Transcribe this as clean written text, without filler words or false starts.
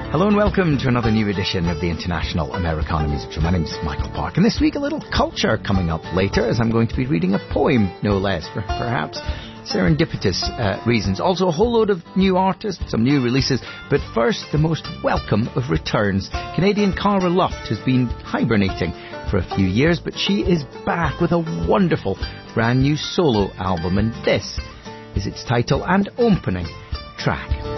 Hello and welcome to another new edition of the International Americana Music Show. My name's Michael Park, and this week a little culture coming up later, as I'm going to be reading a poem, no less, for perhaps serendipitous reasons. Also a whole load of new artists, some new releases, but first the most welcome of returns. Canadian Cara Luft has been hibernating for a few years, but she is back with a wonderful brand new solo album, and this is its title and opening track.